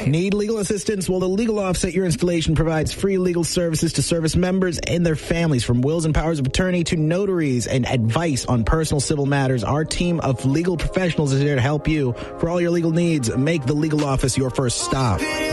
Need legal assistance? Well, the Legal Office at your installation provides free legal services to service members and their families, from wills and powers of attorney to notaries and advice on personal civil matters. Our team of legal professionals is here to help you. For all your legal needs, make the Legal Office your first stop.